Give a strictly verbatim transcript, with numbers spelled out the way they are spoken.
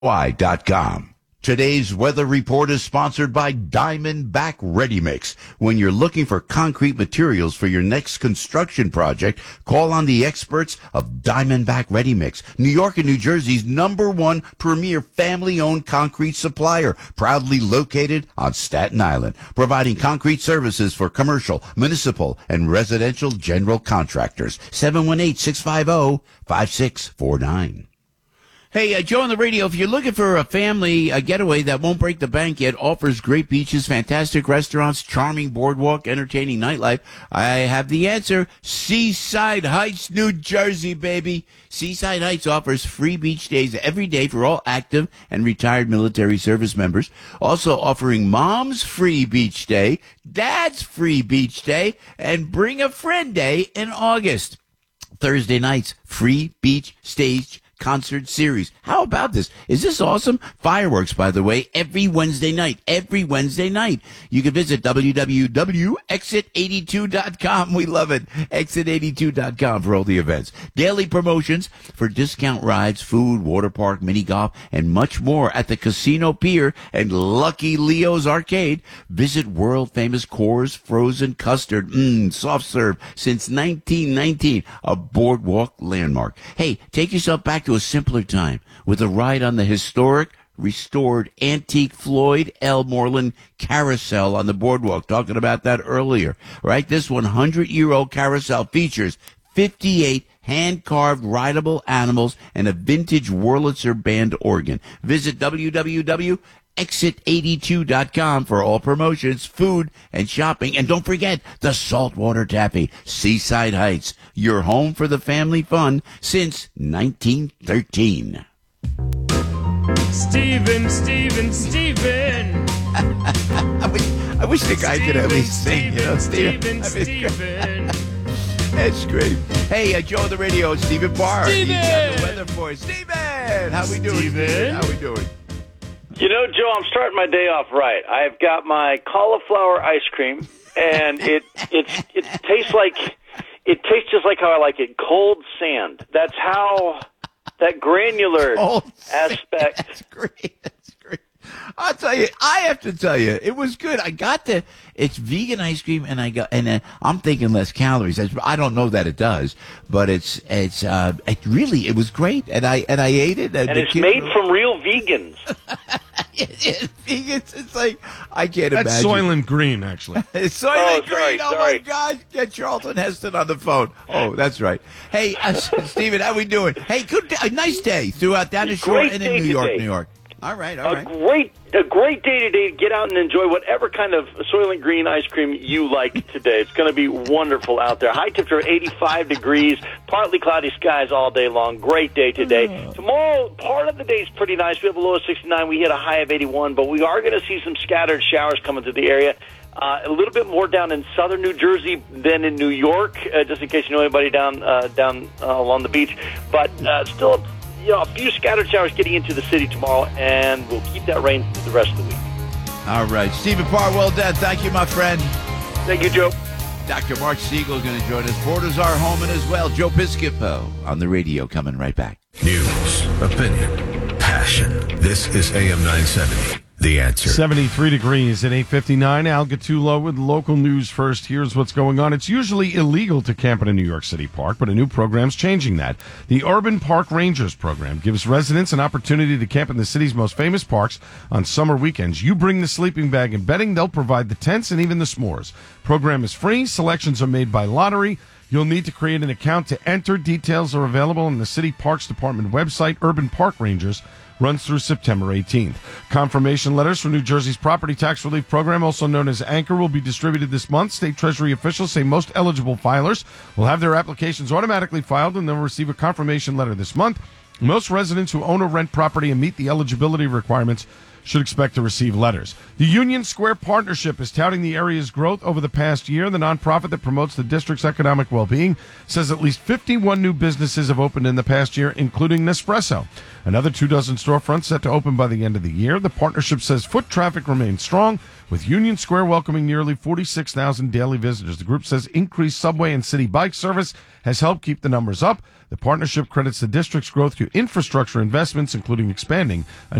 Y dot com. Today's weather report is sponsored by Diamondback Ready Mix. When you're looking for concrete materials for your next construction project, call on the experts of Diamondback Ready Mix, New York and New Jersey's number one premier family-owned concrete supplier, proudly located on Staten Island, providing concrete services for commercial, municipal, and residential general contractors. seven one eight, six five zero, five six four nine. Hey, uh, Joe on the radio, if you're looking for a family a getaway that won't break the bank yet, offers great beaches, fantastic restaurants, charming boardwalk, entertaining nightlife, I have the answer. Seaside Heights, New Jersey, baby. Seaside Heights offers free beach days every day for all active and retired military service members. Also offering mom's free beach day, dad's free beach day, and bring a friend day in August. Thursday nights, free beach stage concert series. How about this? Is this awesome? Fireworks, by the way, every Wednesday night. Every Wednesday night. You can visit w w w dot exit eighty-two dot com. We love it. exit eighty-two dot com for all the events. Daily promotions for discount rides, food, water park, mini golf, and much more at the Casino Pier and Lucky Leo's Arcade. Visit world-famous Coors Frozen Custard. Mmm, soft serve since nineteen nineteen. A boardwalk landmark. Hey, take yourself back to a simpler time with a ride on the historic, restored, antique Floyd L. Moreland carousel on the boardwalk. Talking about that earlier, right? This hundred-year-old carousel features fifty-eight hand-carved rideable animals and a vintage Wurlitzer band organ. Visit w w w dot exit eighty-two dot com for all promotions, food, and shopping. And don't forget the Saltwater Taffy, Seaside Heights, your home for the family fun since nineteen thirteen. Steven, Steven, Steven. I wish, I wish the guy Steven, could at least sing, Steven, you know, Steven, Steven. Steven. That's great. Hey, uh, Joe on the radio, Stephen Barr. Steven! He's got the weather for us. Steven! How we doing, Steven? Steven? How we doing? You know, Joe, I'm starting my day off right. I've got my cauliflower ice cream, and it it it tastes like it tastes just like how I like it, cold sand. That's how that granular Oh, aspect. That's great. That's great. I'll tell you, I have to tell you, it was good. I got the, it's vegan ice cream, and I got, and uh, I'm thinking less calories. I don't know that it does, but it's, it's, uh, it really, it was great, and I, and I ate it. And it's made were, from real vegans. it, it, vegans, it's like, I can't That's imagine. Soylent Green, actually. It's Soylent Oh, Green. sorry, Oh sorry. my God! Get Charlton Heston on the phone. Oh, that's right. Hey, uh, Stephen, how we doing? Hey, good, day, a nice day throughout down the shore Great and in day New York, today. New York. All right, all A right. great, a great day today to get out and enjoy whatever kind of Soylent Green ice cream you like today. It's going to be wonderful out there. High temps are eighty-five degrees, partly cloudy skies all day long. Great day today. Oh. Tomorrow, part of the day is pretty nice. We have a low of sixty-nine. We hit a high of eighty-one, but we are going to see some scattered showers coming through the area. Uh, a little bit more down in southern New Jersey than in New York, uh, just in case you know anybody down uh, down uh, along the beach. But uh, still, you know, a few scattered showers getting into the city tomorrow, and we'll keep that rain through the rest of the week. All right. Stephen Parr, well done. Thank you, my friend. Thank you, Joe. Doctor Mark Siegel is going to join us. Borders are home and as well. Joe Piscopo on the radio coming right back. News, opinion, passion. This is A M nine seventy. The Answer. seventy-three degrees at eight fifty-nine. Al Gattulo with local news first. Here's what's going on. It's usually illegal to camp in a New York City park, but a new program's changing that. The Urban Park Rangers program gives residents an opportunity to camp in the city's most famous parks on summer weekends. You bring the sleeping bag and bedding. They'll provide the tents and even the s'mores. Program is free. Selections are made by lottery. You'll need to create an account to enter. Details are available on the City Parks Department website. Urban Park Rangers runs through September eighteenth. Confirmation letters from New Jersey's Property Tax Relief Program, also known as Anchor, will be distributed this month. State Treasury officials say most eligible filers will have their applications automatically filed, and they'll receive a confirmation letter this month. Most residents who own or rent property and meet the eligibility requirements should expect to receive letters. The Union Square Partnership is touting the area's growth over the past year. The nonprofit that promotes the district's economic well-being says at least fifty-one new businesses have opened in the past year, including Nespresso. Another two dozen storefronts set to open by the end of the year. The partnership says foot traffic remains strong, with Union Square welcoming nearly forty-six thousand daily visitors. The group says increased subway and city bike service has helped keep the numbers up. The partnership credits the district's growth to infrastructure investments, including expanding a